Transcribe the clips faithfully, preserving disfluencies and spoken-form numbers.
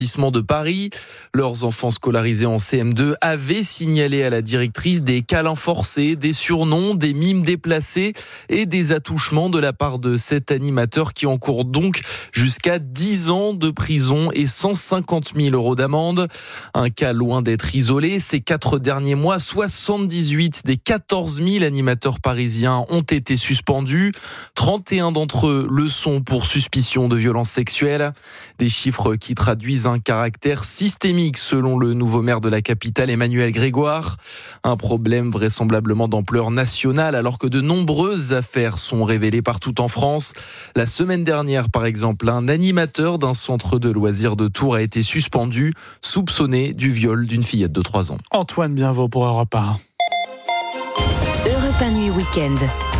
de Paris. Leurs enfants scolarisés en C M deux avaient signalé à la directrice des câlins forcés, des surnoms, des mimes déplacés et des attouchements de la part de cet animateur qui encourt donc jusqu'à dix ans de prison et cent cinquante mille euros d'amende. Un cas loin d'être isolé. Ces quatre derniers mois, soixante-dix-huit des quatorze mille animateurs parisiens ont été suspendus. trente et un d'entre eux le sont pour suspicion de violences sexuelles. Des chiffres qui traduisent un caractère systémique selon le nouveau maire de la capitale, Emmanuel Grégoire. Un problème vraisemblablement d'ampleur nationale alors que de nombreuses affaires sont révélées partout en France. La semaine dernière, par exemple, un animateur d'un centre de loisirs de Tours a été suspendu, soupçonné du viol d'une fillette de trois ans. Antoine Bienvaux pour Europe un. Europe un Nuit Week-end.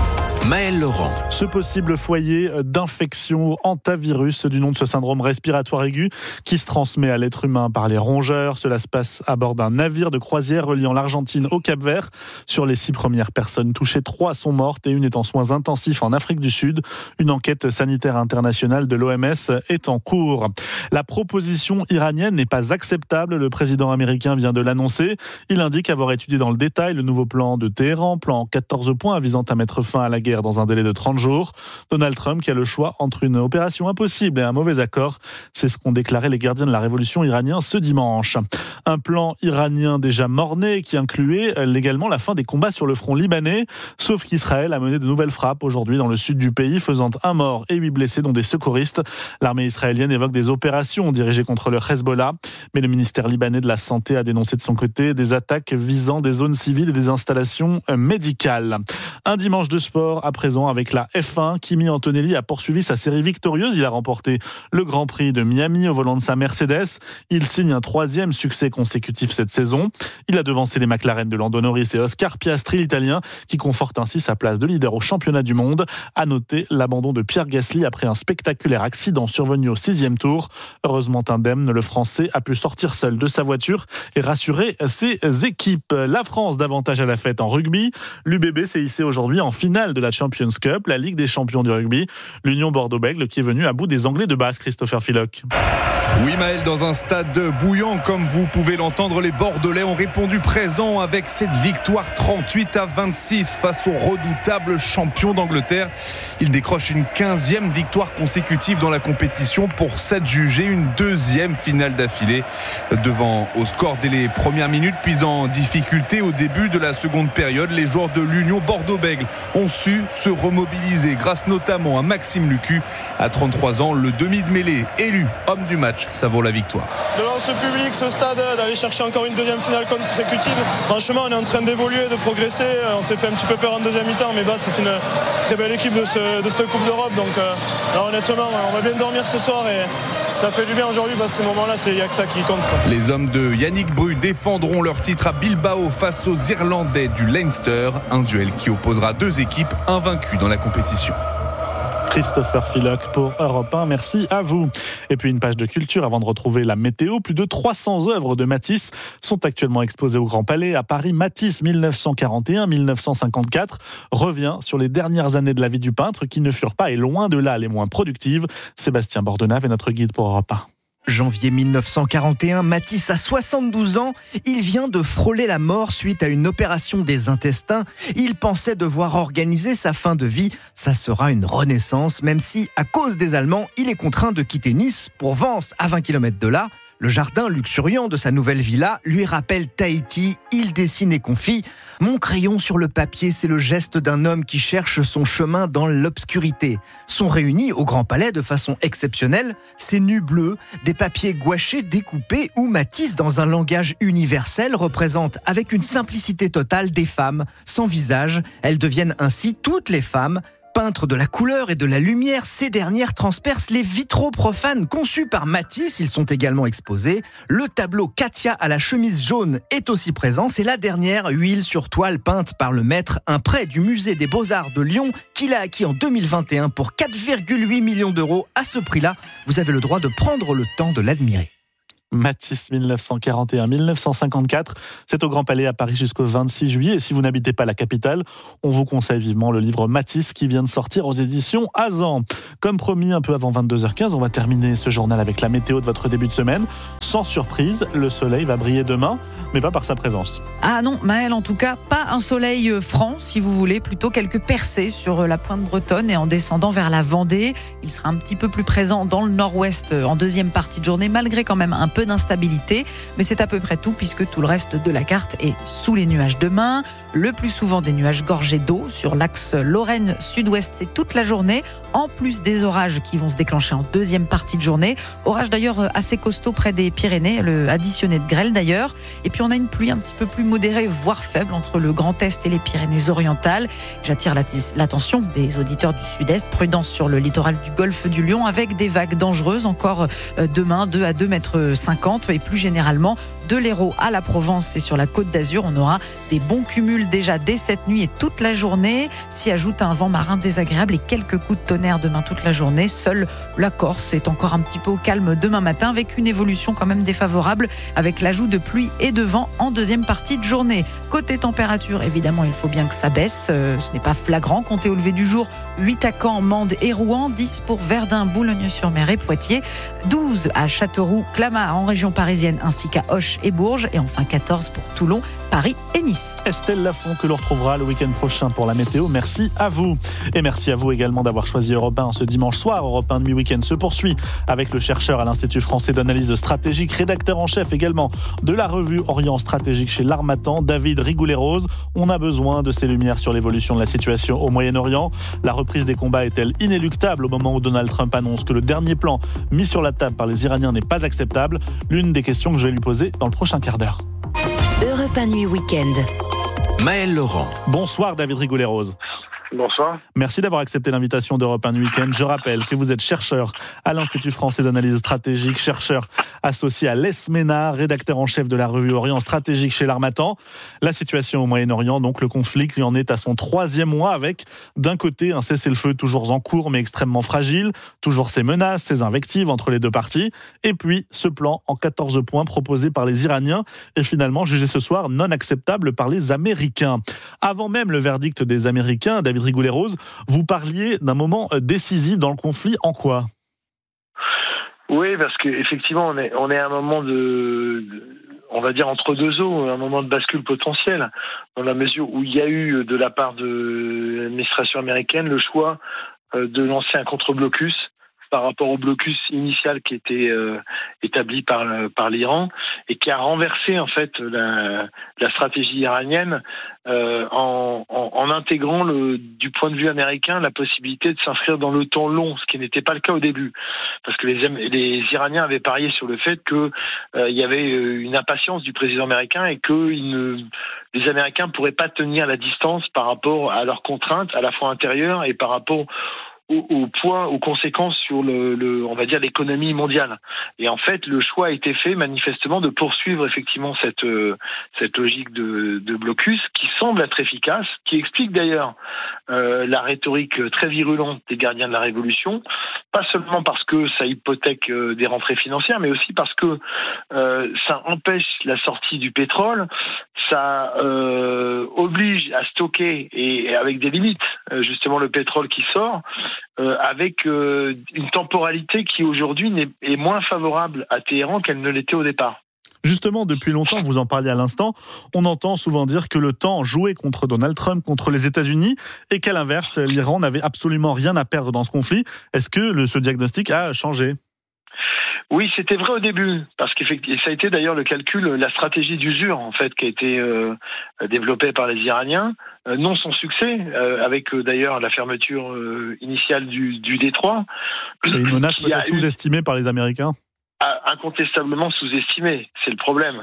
Maël Laurent. Ce possible foyer d'infection hantavirus du nom de ce syndrome respiratoire aigu qui se transmet à l'être humain par les rongeurs. Cela se passe à bord d'un navire de croisière reliant l'Argentine au Cap-Vert. Sur les six premières personnes touchées, trois sont mortes et une est en soins intensifs en Afrique du Sud. Une enquête sanitaire internationale de l'O M S est en cours. La proposition iranienne n'est pas acceptable. Le président américain vient de l'annoncer. Il indique avoir étudié dans le détail le nouveau plan de Téhéran, plan en quatorze points visant à mettre fin à la guerre dans un délai de trente jours. Donald Trump qui a le choix entre une opération impossible et un mauvais accord. C'est ce qu'ont déclaré les gardiens de la révolution iranienne ce dimanche. Un plan iranien déjà mort-né qui incluait légalement la fin des combats sur le front libanais. Sauf qu'Israël a mené de nouvelles frappes aujourd'hui dans le sud du pays, faisant un mort et huit blessés, dont des secouristes. L'armée israélienne évoque des opérations dirigées contre le Hezbollah. Mais le ministère libanais de la Santé a dénoncé de son côté des attaques visant des zones civiles et des installations médicales. Un dimanche de sport à présent avec la F un. Kimi Antonelli a poursuivi sa série victorieuse. Il a remporté le Grand Prix de Miami au volant de sa Mercedes. Il signe un troisième succès consécutif cette saison. Il a devancé les McLaren de Lando Norris et Oscar Piastri, l'Italien, qui conforte ainsi sa place de leader au championnat du monde. À noter l'abandon de Pierre Gasly après un spectaculaire accident survenu au sixième tour. Heureusement indemne, le Français a pu sortir seul de sa voiture et rassurer ses équipes. La France davantage à la fête en rugby. L'U B B s'est hissé aujourd'hui en finale de la Champions Cup, la Ligue des champions du rugby. L'Union Bordeaux-Bègles qui est venue à bout des Anglais de base, Christopher Philoc. Oui Maël, dans un stade bouillant comme vous pouvez l'entendre, les Bordelais ont répondu présent avec cette victoire trente-huit à vingt-six face aux redoutables champions d'Angleterre. Ils décrochent une quinzième victoire consécutive dans la compétition pour s'adjuger une deuxième finale d'affilée. Devant au score dès les premières minutes, puis en difficulté au début de la seconde période, les joueurs de l'Union Bordeaux-Bègles ont su se remobiliser grâce notamment à Maxime Lucu. À trente-trois ans, le demi de mêlée élu homme du match. Ça vaut la victoire. Devant ce public, ce stade, d'aller chercher encore une deuxième finale consécutive. Franchement, on est en train d'évoluer, de progresser. On s'est fait un petit peu peur en deuxième mi-temps, mais bah, c'est une très belle équipe de, ce, de cette Coupe d'Europe. Donc euh, là, honnêtement, on va bien dormir ce soir et ça fait du bien aujourd'hui parce que ces moments-là, il n'y a que ça qui compte. Quoi. Les hommes de Yannick Bru défendront leur titre à Bilbao face aux Irlandais du Leinster. Un duel qui opposera deux équipes invaincues dans la compétition. Christopher Philoc pour Europe un, merci à vous. Et puis une page de culture avant de retrouver la météo. Plus de trois cents œuvres de Matisse sont actuellement exposées au Grand Palais. À Paris, Matisse dix-neuf cent quarante et un à dix-neuf cent cinquante-quatre revient sur les dernières années de la vie du peintre qui ne furent pas et loin de là les moins productives. Sébastien Bordenave est notre guide pour Europe un. Janvier mille neuf cent quarante et un, Matisse a soixante-douze ans. Il vient de frôler la mort suite à une opération des intestins. Il pensait devoir organiser sa fin de vie. Ça sera une renaissance, même si, à cause des Allemands, il est contraint de quitter Nice pour Vence, à vingt kilomètres de là. Le jardin luxuriant de sa nouvelle villa lui rappelle Tahiti. Il dessine et confie « Mon crayon sur le papier, c'est le geste d'un homme qui cherche son chemin dans l'obscurité. » Sont réunis au Grand Palais de façon exceptionnelle ces nus bleus, des papiers gouachés découpés où Matisse, dans un langage universel, représente avec une simplicité totale des femmes sans visage. Elles deviennent ainsi toutes les femmes. Peintre de la couleur et de la lumière, ces dernières transpercent les vitraux profanes conçus par Matisse. Ils sont également exposés. Le tableau Katia à la chemise jaune est aussi présent. C'est la dernière huile sur toile peinte par le maître, un prêt du musée des Beaux-Arts de Lyon qu'il a acquis en deux mille vingt et un pour quatre virgule huit millions d'euros. À ce prix-là, vous avez le droit de prendre le temps de l'admirer. Matisse mille neuf cent quarante et un à mille neuf cent cinquante-quatre. C'est au Grand Palais à Paris jusqu'au vingt-six juillet. Et si vous n'habitez pas la capitale, on vous conseille vivement le livre Matisse qui vient de sortir aux éditions Azan. Comme promis, un peu avant vingt-deux heures quinze, on va terminer ce journal avec la météo de votre début de semaine. Sans surprise, le soleil va briller demain, mais pas par sa présence. Ah non, Maëlle, en tout cas, pas un soleil franc, si vous voulez, plutôt quelques percées sur la pointe bretonne et en descendant vers la Vendée. Il sera un petit peu plus présent dans le nord-ouest en deuxième partie de journée, malgré quand même un peu d'instabilité. Mais c'est à peu près tout, puisque tout le reste de la carte est sous les nuages demain. Le plus souvent des nuages gorgés d'eau sur l'axe Lorraine sud-ouest, c'est toute la journée, en plus des orages qui vont se déclencher en deuxième partie de journée. Orage d'ailleurs assez costaud près des Pyrénées, le additionné de grêle d'ailleurs. Et puis on a une pluie un petit peu plus modérée, voire faible, entre le Grand Est et les Pyrénées-Orientales. J'attire l'attention des auditeurs du Sud-Est. Prudence sur le littoral du golfe du Lion, avec des vagues dangereuses encore demain, deux à deux mètres cinquante. Et plus généralement, de l'Hérault à la Provence et sur la Côte d'Azur, on aura des bons cumuls déjà dès cette nuit et toute la journée. S'y ajoute un vent marin désagréable et quelques coups de tonnerre demain toute la journée. Seule la Corse est encore un petit peu au calme demain matin, avec une évolution quand même défavorable, avec l'ajout de pluie et de vent en deuxième partie de journée. Côté température, évidemment, il faut bien que ça baisse. Euh, ce n'est pas flagrant. Comptez au lever du jour huit à Caen, Mende et Rouen, dix pour Verdun, Boulogne-sur-Mer et Poitiers, douze à Châteauroux, Clamart en région parisienne, ainsi qu'à Auch et Bourges, et enfin quatorze pour Toulon, Paris et Nice. Estelle Lafont, que l'on retrouvera le week-end prochain pour la météo. Merci à vous. Et merci à vous également d'avoir choisi Europe un ce dimanche soir. Europe un Nuit Week-end se poursuit avec le chercheur à l'Institut français d'analyse stratégique, rédacteur en chef également de la revue Orient Stratégique chez l'Harmattan, David Rigoulet-Rose. On a besoin de ces lumières sur l'évolution de la situation au Moyen-Orient. La reprise des combats est-elle inéluctable au moment où Donald Trump annonce que le dernier plan mis sur la table par les Iraniens n'est pas acceptable? L'une des questions que je vais lui poser dans le prochain quart d'heure. Europe un Nuit Week-end. Maël Laurent. Bonsoir David Rigoulet-Rose. Bonsoir. Merci d'avoir accepté l'invitation d'Europe un Week-end. Je rappelle que vous êtes chercheur à l'Institut français d'analyse stratégique, chercheur associé à l'ESMENA, rédacteur en chef de la revue Orient Stratégique chez l'Harmattan. La situation au Moyen-Orient, donc le conflit qui en est à son troisième mois, avec d'un côté un cessez-le-feu toujours en cours mais extrêmement fragile, toujours ces menaces, ces invectives entre les deux parties, et puis ce plan en quatorze points proposé par les Iraniens et finalement jugé ce soir non acceptable par les Américains. Avant même le verdict des Américains, David Rigoulet-Rose, vous parliez d'un moment décisif dans le conflit. En quoi ? Oui, parce qu'effectivement, on est, on est à un moment de, de, on va dire, entre deux eaux, un moment de bascule potentiel, dans la mesure où il y a eu, de la part de l'administration américaine, le choix de lancer un contre-blocus par rapport au blocus initial qui était euh, établi par, par l'Iran et qui a renversé en fait la, la stratégie iranienne euh, en, en, en intégrant le, du point de vue américain la possibilité de s'inscrire dans le temps long, ce qui n'était pas le cas au début, parce que les, les Iraniens avaient parié sur le fait que euh, il y avait une impatience du président américain et que il ne, les Américains ne pourraient pas tenir la distance par rapport à leurs contraintes, à la fois intérieures et par rapport Au, au poids, aux conséquences sur le, le, on va dire l'économie mondiale. Et en fait, le choix a été fait manifestement de poursuivre effectivement cette euh, cette logique de, de blocus qui semble être efficace, qui explique d'ailleurs euh, la rhétorique très virulente des gardiens de la révolution, pas seulement parce que ça hypothèque euh, des rentrées financières, mais aussi parce que euh, ça empêche la sortie du pétrole, ça euh, oblige à stocker et, et avec des limites euh, justement le pétrole qui sort. Euh, avec euh, une temporalité qui aujourd'hui n'est, est moins favorable à Téhéran qu'elle ne l'était au départ. Justement, depuis longtemps, vous en parliez à l'instant, on entend souvent dire que le temps jouait contre Donald Trump, contre les États-Unis, et qu'à l'inverse, l'Iran n'avait absolument rien à perdre dans ce conflit. Est-ce que le, ce diagnostic a changé ? Oui, c'était vrai au début, parce que ça a été d'ailleurs le calcul, la stratégie d'usure en fait qui a été euh, développée par les Iraniens, euh, non sans succès, euh, avec euh, d'ailleurs la fermeture euh, initiale du, du détroit. Et une menace peut-être sous-estimée par les Américains ? Incontestablement sous-estimée, c'est le problème.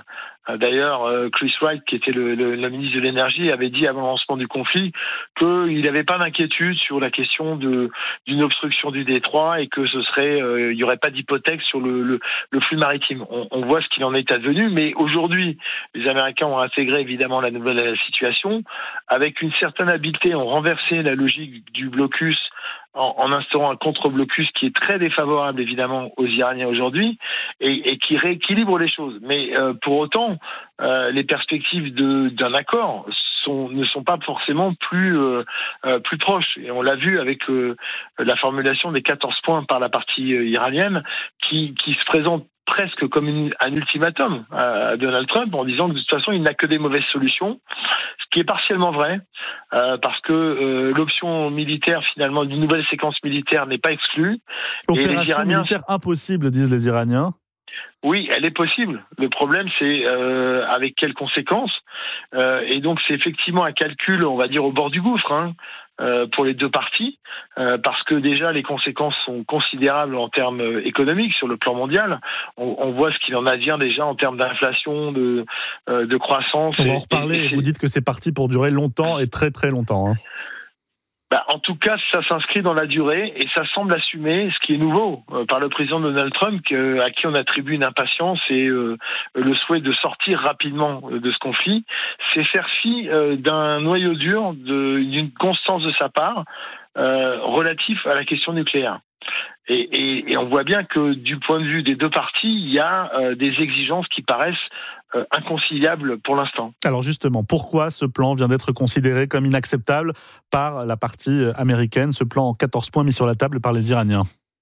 D'ailleurs, Chris Wright, qui était le, le, le ministre de l'énergie, avait dit avant le lancement du conflit qu'il n'avait pas d'inquiétude sur la question de, d'une obstruction du détroit et que ce serait, euh, il n'y aurait pas d'hypothèque sur le, le, le flux maritime. On, on voit ce qu'il en est advenu, mais aujourd'hui, les Américains ont intégré évidemment la nouvelle situation. Avec une certaine habileté, ont renversé la logique du blocus en, en instaurant un contre-blocus qui est très défavorable évidemment aux Iraniens aujourd'hui et, et qui rééquilibre les choses. Mais euh, pour autant, euh, les perspectives de, d'un accord sont, ne sont pas forcément plus, euh, euh, plus proches. Et on l'a vu avec euh, la formulation des quatorze points par la partie euh, iranienne qui, qui se présente presque comme une, un ultimatum à Donald Trump en disant que de toute façon il n'a que des mauvaises solutions, ce qui est partiellement vrai euh, parce que euh, l'option militaire finalement d'une nouvelle séquence militaire n'est pas exclue. Opération et les Iraniens, militaire impossible, disent les Iraniens. Oui, elle est possible. Le problème, c'est euh, avec quelles conséquences. Euh, et donc, c'est effectivement un calcul, on va dire, au bord du gouffre, hein, euh, pour les deux parties, euh, parce que déjà, les conséquences sont considérables en termes économiques sur le plan mondial. On, on voit ce qu'il en advient déjà en termes d'inflation, de, euh, de croissance. On va et, en reparler. Et, et vous dites que c'est parti pour durer longtemps et très très longtemps. Hein. Bah, en tout cas, ça s'inscrit dans la durée et ça semble assumer ce qui est nouveau euh, par le président Donald Trump, que, à qui on attribue une impatience et euh, le souhait de sortir rapidement de ce conflit. C'est faire fi euh, d'un noyau dur, de, d'une constance de sa part euh, relatif à la question nucléaire. Et, et, et on voit bien que du point de vue des deux parties, il y a euh, des exigences qui paraissent euh, inconciliables pour l'instant. Alors justement, pourquoi ce plan vient d'être considéré comme inacceptable par la partie américaine, ce plan en quatorze points mis sur la table par les Iraniens ?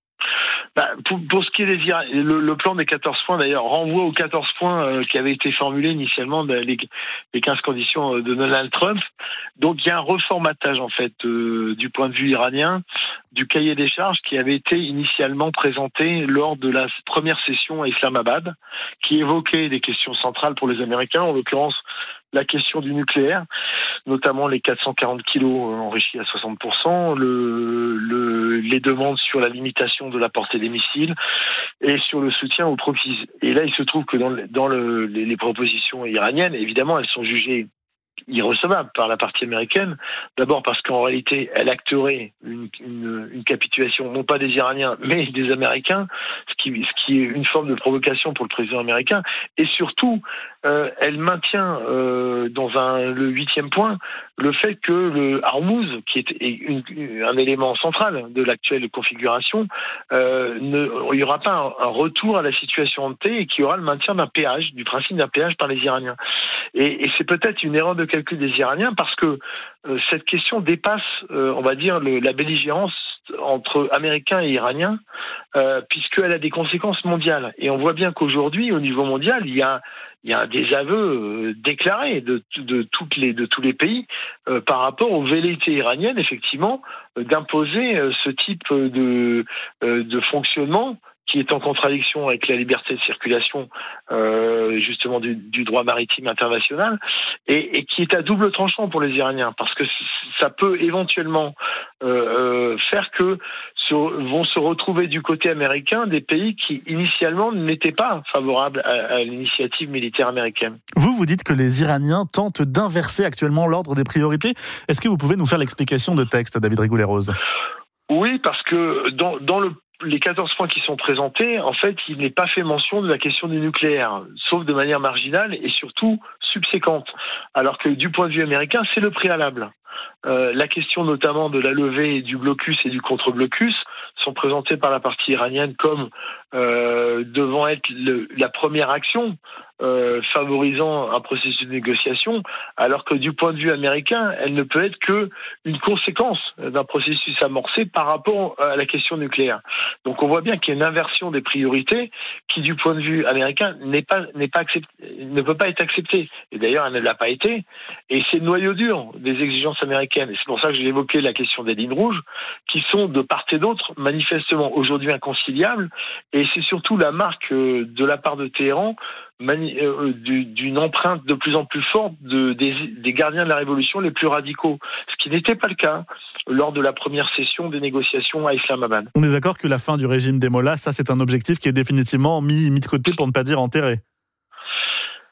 Bah, pour, pour ce qui est des Iraniens, le, le plan des quatorze points d'ailleurs renvoie aux quatorze points euh, qui avaient été formulés initialement dans les, les quinze conditions de Donald Trump. Donc il y a un reformatage en fait euh, du point de vue iranien du cahier des charges qui avait été initialement présenté lors de la première session à Islamabad, qui évoquait des questions centrales pour les Américains, en l'occurrence la question du nucléaire, notamment les quatre cent quarante kilos enrichis à soixante pour cent, le, le, les demandes sur la limitation de la portée des missiles et sur le soutien aux proxies. Et là, il se trouve que dans, le, dans le, les, les propositions iraniennes, évidemment, elles sont jugées irrecevable par la partie américaine. D'abord parce qu'en réalité, elle acterait une, une, une capitulation, non pas des Iraniens, mais des Américains, ce qui, ce qui est une forme de provocation pour le président américain. Et surtout, euh, elle maintient euh, dans un, le huitième point le fait que le Hormuz, qui est une, un élément central de l'actuelle configuration, euh, ne, il n'y aura pas un, un retour à la situation en paix et qu'il y aura le maintien d'un péage, du principe d'un péage par les Iraniens. Et, et c'est peut-être une erreur de calcul des Iraniens parce que euh, cette question dépasse, euh, on va dire, le, la belligérance entre Américains et Iraniens, euh, puisqu'elle a des conséquences mondiales. Et on voit bien qu'aujourd'hui, au niveau mondial, il y a, il y a un désaveu euh, déclaré de, de, toutes les, de tous les pays euh, par rapport aux velléités iraniennes, effectivement, euh, d'imposer euh, ce type de, euh, de fonctionnement qui est en contradiction avec la liberté de circulation euh, justement du, du droit maritime international et, et qui est à double tranchant pour les Iraniens parce que ça peut éventuellement euh, euh, faire que se, vont se retrouver du côté américain des pays qui initialement n'étaient pas favorables à, à l'initiative militaire américaine. Vous, vous dites que les Iraniens tentent d'inverser actuellement l'ordre des priorités. Est-ce que vous pouvez nous faire l'explication de texte, David Rigoulet-Rose ? Oui, parce que dans, dans le les quatorze points qui sont présentés, en fait, il n'est pas fait mention de la question du nucléaire, sauf de manière marginale et surtout subséquente. Alors que du point de vue américain, c'est le préalable. Euh, la question notamment de la levée du blocus et du contre-blocus sont présentées par la partie iranienne comme euh, devant être le, la première action euh, favorisant un processus de négociation, alors que du point de vue américain, elle ne peut être que une conséquence d'un processus amorcé par rapport à la question nucléaire. Donc on voit bien qu'il y a une inversion des priorités qui, du point de vue américain, n'est pas, n'est pas accepté, ne peut pas être acceptée. Et d'ailleurs, elle ne l'a pas été. Et c'est le noyau dur des exigences américaines. Et c'est pour ça que j'ai évoqué la question des lignes rouges, qui sont de part et d'autre manifestement aujourd'hui inconciliables. Et c'est surtout la marque de la part de Téhéran Mani- euh, d'une empreinte de plus en plus forte de, des, des gardiens de la révolution les plus radicaux, ce qui n'était pas le cas lors de la première session des négociations à Islamabad. On est d'accord que la fin du régime des mollahs, ça c'est un objectif qui est définitivement mis, mis de côté pour ne pas dire enterré.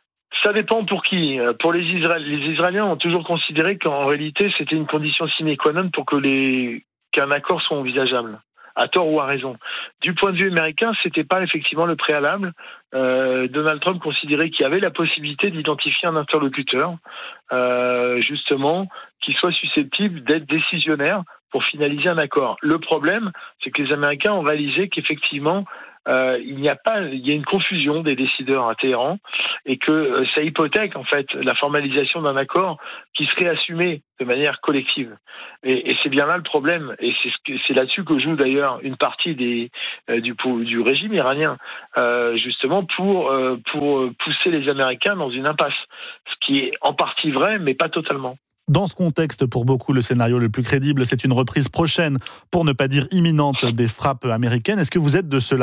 Ça dépend pour qui. Pour les Israéliens, les Israéliens ont toujours considéré qu'en réalité, c'était une condition sine qua non pour que les, qu'un accord soit envisageable. À tort ou à raison. Du point de vue américain, c'était pas effectivement le préalable. Euh, Donald Trump considérait qu'il y avait la possibilité d'identifier un interlocuteur, euh, justement, qui soit susceptible d'être décisionnaire pour finaliser un accord. Le problème, c'est que les Américains ont réalisé qu'effectivement, euh, il n'y a pas, il y a une confusion des décideurs à Téhéran et que euh, ça hypothèque en fait la formalisation d'un accord qui serait assumé de manière collective. Et, et c'est bien là le problème. Et c'est, ce que, c'est là-dessus que joue d'ailleurs une partie des, euh, du, du régime iranien, euh, justement pour euh, pour pousser les Américains dans une impasse. Ce qui est en partie vrai, mais pas totalement. Dans ce contexte, pour beaucoup, le scénario le plus crédible, c'est une reprise prochaine, pour ne pas dire imminente, des frappes américaines. Est-ce que vous êtes de ceux-là ?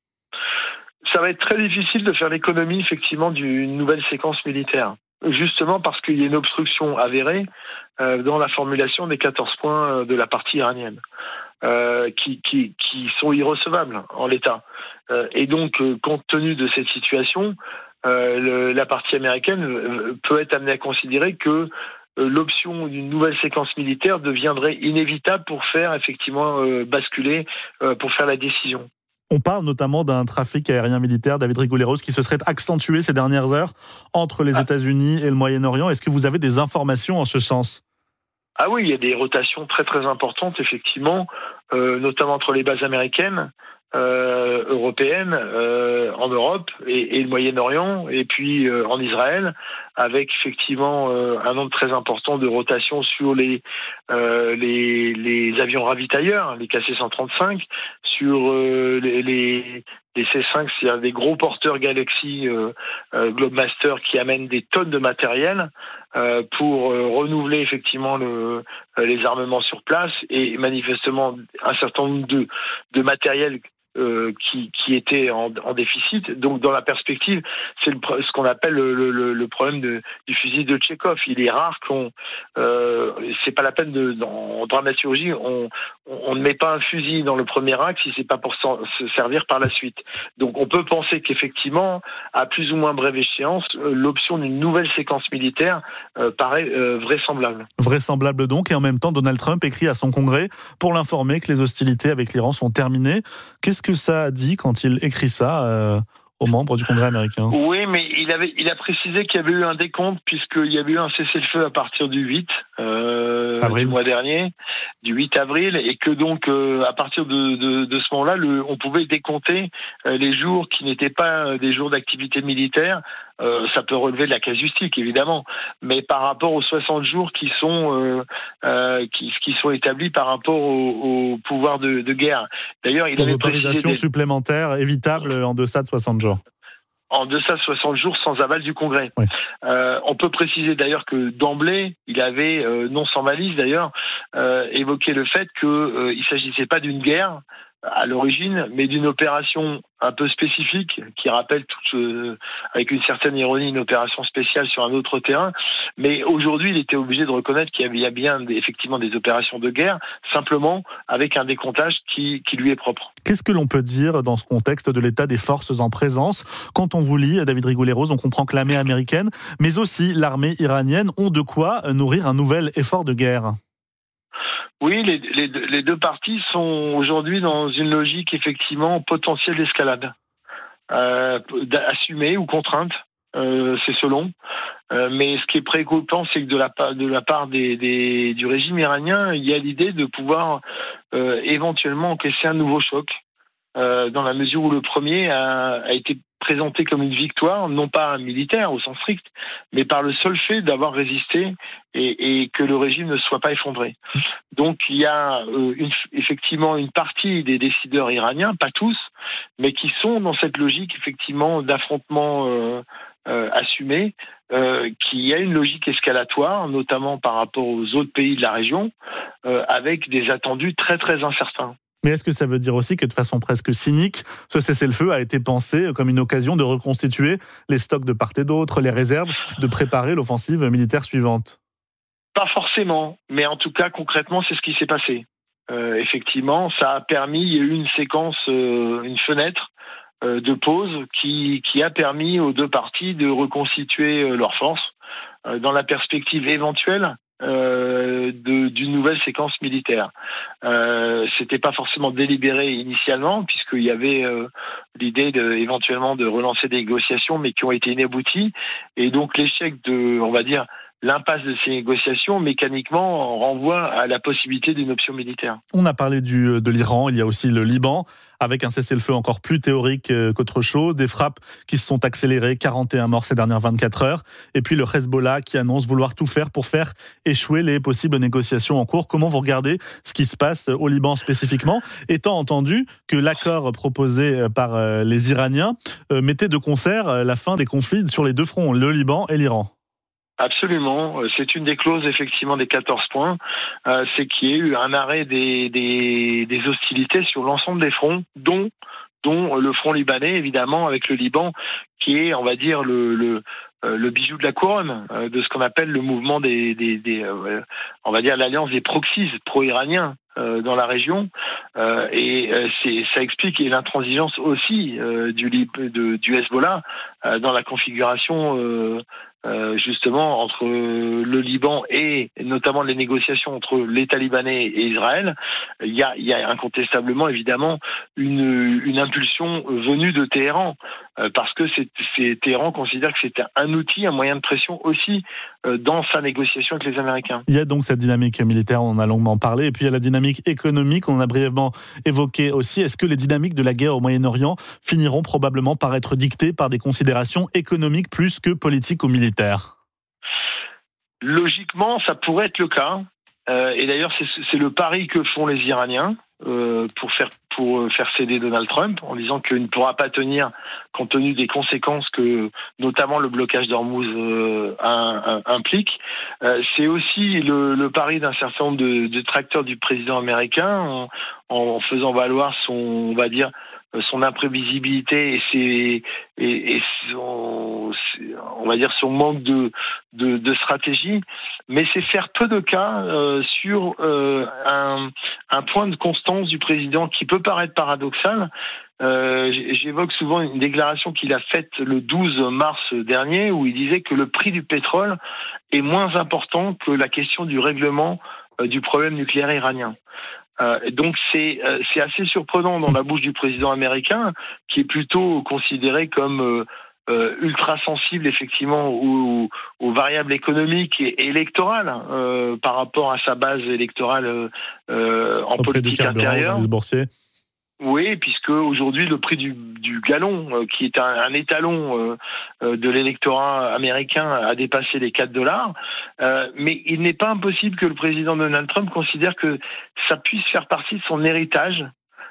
Ça va être très difficile de faire l'économie, effectivement, d'une nouvelle séquence militaire. Justement parce qu'il y a une obstruction avérée euh, dans la formulation des quatorze points de la partie iranienne, euh, qui, qui, qui sont irrecevables en l'état. Euh, et donc, euh, compte tenu de cette situation, euh, le, la partie américaine euh, peut être amenée à considérer que l'option d'une nouvelle séquence militaire deviendrait inévitable pour faire effectivement euh, basculer, euh, pour faire la décision. On parle notamment d'un trafic aérien militaire, David Rigoulet-Rose, qui se serait accentué ces dernières heures entre les ah. États-Unis et le Moyen-Orient. Est-ce que vous avez des informations en ce sens ? Ah oui, il y a des rotations très très importantes, effectivement, euh, notamment entre les bases américaines, euh, européennes, euh, en Europe et, et le Moyen-Orient, et puis euh, en Israël, avec effectivement euh, un nombre très important de rotations sur les, euh, les, les avions ravitailleurs, les K C cent trente-cinq, sur euh, les, les, les C cinq, c'est-à-dire des gros porteurs Galaxy euh, euh, Globemaster qui amènent des tonnes de matériel euh, pour euh, renouveler effectivement le, euh, les armements sur place et manifestement un certain nombre de, de matériel Euh, qui, qui était en, en déficit. Donc, dans la perspective, c'est le, ce qu'on appelle le, le, le problème de, du fusil de Tchekhov. Il est rare qu'on... Euh, c'est pas la peine de... En dramaturgie, on, on ne met pas un fusil dans le premier acte si c'est pas pour se servir par la suite. Donc, on peut penser qu'effectivement, à plus ou moins brève échéance, l'option d'une nouvelle séquence militaire euh, paraît euh, vraisemblable. Vraisemblable donc, et en même temps, Donald Trump écrit à son Congrès pour l'informer que les hostilités avec l'Iran sont terminées. Qu'est-ce que ça a dit quand il écrit ça euh, aux membres du Congrès américain ? Oui, mais il avait, il a précisé qu'il y avait eu un décompte puisqu'il y avait eu un cessez-le-feu à partir du huit euh, du mois dernier, du huit avril, et que donc euh, à partir de, de, de ce moment-là, le, on pouvait décompter euh, les jours qui n'étaient pas des jours d'activité militaire. Euh, ça peut relever de la casuistique, évidemment, mais par rapport aux soixante jours qui sont euh, euh, qui, qui sont établis par rapport au, au pouvoir de, de guerre. D'ailleurs, il Pour avait autorisations des... supplémentaires évitables en deçà de soixante jours. En deçà de soixante jours sans aval du Congrès. Oui. Euh, on peut préciser d'ailleurs que d'emblée, il avait, euh, non sans malice d'ailleurs, euh, évoqué le fait qu'il euh, ne s'agissait pas d'une guerre à l'origine, mais d'une opération un peu spécifique qui rappelle, toute, euh, avec une certaine ironie, une opération spéciale sur un autre terrain. Mais aujourd'hui, il était obligé de reconnaître qu'il y avait bien des, effectivement des opérations de guerre, simplement avec un décomptage qui, qui lui est propre. Qu'est-ce que l'on peut dire dans ce contexte de l'état des forces en présence ? Quand on vous lit, David Rigoulet-Rose, on comprend que l'armée américaine, mais aussi l'armée iranienne, ont de quoi nourrir un nouvel effort de guerre. Oui, les, les, les deux parties sont aujourd'hui dans une logique effectivement potentielle d'escalade, euh, assumée ou contrainte, euh, c'est selon. Euh, mais ce qui est préoccupant, c'est que de la, de la part des, des, du régime iranien, il y a l'idée de pouvoir euh, éventuellement encaisser un nouveau choc, euh, dans la mesure où le premier a, a été présenté comme une victoire, non pas militaire au sens strict, mais par le seul fait d'avoir résisté et, et que le régime ne soit pas effondré. Donc il y a euh, une, effectivement une partie des décideurs iraniens, pas tous, mais qui sont dans cette logique effectivement d'affrontement euh, euh, assumé, euh, qui a une logique escalatoire, notamment par rapport aux autres pays de la région, euh, avec des attendus très très incertains. Mais est-ce que ça veut dire aussi que de façon presque cynique, ce cessez-le-feu a été pensé comme une occasion de reconstituer les stocks de part et d'autre, les réserves, de préparer l'offensive militaire suivante ? Pas forcément, mais en tout cas concrètement c'est ce qui s'est passé. Euh, effectivement, ça a permis, il y a eu une séquence, euh, une fenêtre euh, de pause qui, qui a permis aux deux parties de reconstituer euh, leurs forces euh, dans la perspective éventuelle Euh, de, d'une nouvelle séquence militaire. Euh, c'était pas forcément délibéré initialement, puisqu'il y avait euh, l'idée de, éventuellement de relancer des négociations, mais qui ont été inabouties. Et donc l'échec de, on va dire, l'impasse de ces négociations, mécaniquement, renvoie à la possibilité d'une option militaire. On a parlé du, de l'Iran, il y a aussi le Liban, avec un cessez-le-feu encore plus théorique qu'autre chose, des frappes qui se sont accélérées, quarante et un morts ces dernières vingt-quatre heures, et puis le Hezbollah qui annonce vouloir tout faire pour faire échouer les possibles négociations en cours. Comment vous regardez ce qui se passe au Liban spécifiquement, étant entendu que l'accord proposé par les Iraniens mettait de concert la fin des conflits sur les deux fronts, le Liban et l'Iran? Absolument, c'est une des clauses effectivement des quatorze points, euh, c'est qu'il y ait eu un arrêt des, des, des hostilités sur l'ensemble des fronts, dont, dont le front libanais évidemment avec le Liban, qui est on va dire le, le, le bijou de la couronne euh, de ce qu'on appelle le mouvement des, des, des euh, on va dire l'alliance des proxys pro-iraniens euh, dans la région, euh, et euh, c'est, ça explique et l'intransigeance aussi euh, du, de, du Hezbollah euh, dans la configuration euh, Euh, justement entre le Liban et notamment les négociations entre l'État libanais et Israël. Il y a, il y a incontestablement évidemment une, une impulsion venue de Téhéran, euh, parce que c'est, c'est, Téhéran considère que c'est un outil, un moyen de pression aussi euh, dans sa négociation avec les Américains. Il y a donc cette dynamique militaire, on en a longuement parlé, et puis il y a la dynamique économique, on en a brièvement évoqué aussi. Est-ce que les dynamiques de la guerre au Moyen-Orient finiront probablement par être dictées par des considérations économiques plus que politiques ou militaires? Logiquement, ça pourrait être le cas. Euh, et d'ailleurs, c'est, c'est le pari que font les Iraniens euh, pour faire pour faire céder Donald Trump, en disant qu'il ne pourra pas tenir compte tenu des conséquences que notamment le blocage d'Ormuz euh, un, un, implique. Euh, c'est aussi le, le pari d'un certain nombre de, de tracteurs du président américain en, en faisant valoir son, on va dire, son imprévisibilité et, ses, et, et son, on va dire son manque de, de, de stratégie, mais c'est faire peu de cas euh, sur euh, un, un point de constance du président qui peut paraître paradoxal. Euh, j'évoque souvent une déclaration qu'il a faite le douze mars dernier où il disait que le prix du pétrole est moins important que la question du règlement euh, du problème nucléaire iranien. Euh, donc c'est euh, c'est assez surprenant dans la bouche du président américain, qui est plutôt considéré comme euh, euh, ultra sensible effectivement aux, aux variables économiques et, et électorales euh, par rapport à sa base électorale euh, en auprès politique du intérieure. Boursier. Oui, puisque aujourd'hui le prix du, du gallon, euh, qui est un, un étalon euh, euh, de l'électorat américain, a dépassé les quatre dollars. Euh, mais il n'est pas impossible que le président Donald Trump considère que ça puisse faire partie de son héritage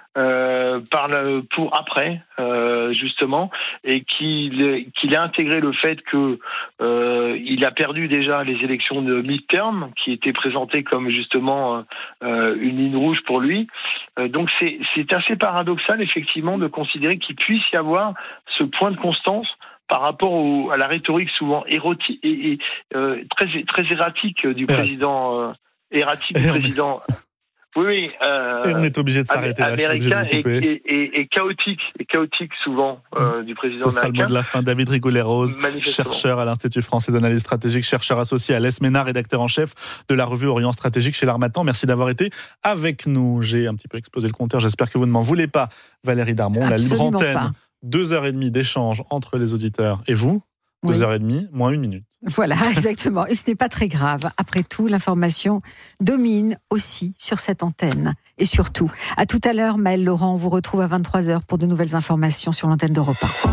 euh, par le, pour après, euh, justement, et qu'il, qu'il a intégré le fait que euh, il a perdu déjà les élections de midterm, qui étaient présentées comme justement euh, une ligne rouge pour lui. Euh, donc c'est, c'est assez paradoxal, effectivement, de considérer qu'il puisse y avoir ce point de constance par rapport au, à la rhétorique souvent érotique et, et euh, très très erratique du président, euh, erratique du président. Oui, oui. Euh, et on est obligé de s'arrêter là. Américain et, et, et, et chaotique, et chaotique souvent euh, du président américain. Ce sera le mot de la fin. David Rigolet-Rose, chercheur à l'Institut français d'analyse stratégique, chercheur associé à l'E S M E N A, rédacteur en chef de la revue Orient Stratégique chez l'Harmattan. Merci d'avoir été avec nous. J'ai un petit peu explosé le compteur. J'espère que vous ne m'en voulez pas, Valérie Darmon. Absolument la libre antenne, pas. deux heures et demie d'échange entre les auditeurs et vous. Deux oui. heures et demie, moins une minute. Voilà, exactement. Et ce n'est pas très grave. Après tout, l'information domine aussi sur cette antenne. Et surtout, à tout à l'heure, Maëlle Laurent, on vous retrouve à vingt-trois heures pour de nouvelles informations sur l'antenne d'Europe un.